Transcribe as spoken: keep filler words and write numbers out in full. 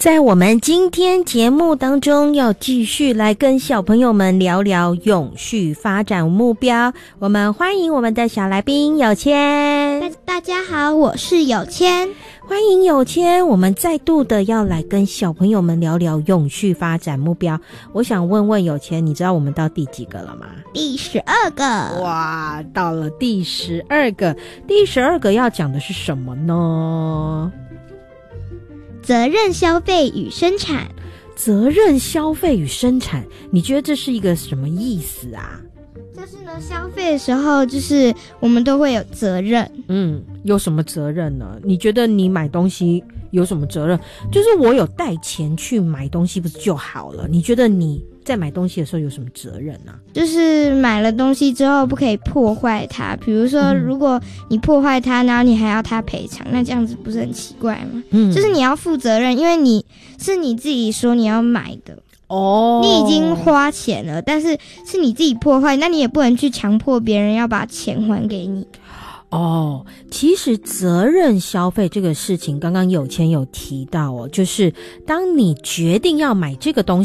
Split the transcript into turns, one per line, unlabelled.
在我们今天节目当中，要继续来跟小朋友们聊聊永续发展目标。我们欢迎我们的小来宾有谦。
大大家好，我是有谦。
欢迎有谦，我们再度的要来跟小朋友们聊聊永续发展目标。我想问问有谦，你知道我们到第几个了吗？
第十二个。
哇，到了第十二个。第十二个要讲的是什么呢？
责任消费与生产。
责任消费与生产，你觉得这是一个什么意思啊？
就是呢，消费的时候，就是我们都会有责任。
嗯，有什么责任呢？你觉得你买东西有什么责任？就是我有带钱去买东西不是就好了？你觉得你在买东西的时候有什么责任啊？
就是买了东西之后不可以破坏它，比如说如果你破坏它，然后你还要它赔偿，那这样子不是很奇怪吗？嗯，就是你要负责任，因为你是你自己说你要买的。哦，你已经花钱了，但是是你自己破坏，那你也不能去强迫别人要把钱还给你。
哦，其实责任消费这个事情，刚刚有谦有提到哦，就是当你决定要买这个东